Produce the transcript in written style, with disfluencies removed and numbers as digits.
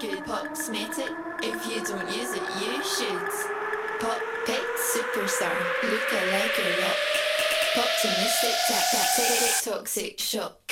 good cosmetic. If you don't use it, you should. Pop pick superstar, look like a rock. Optimistic, tap tap, toxic shock.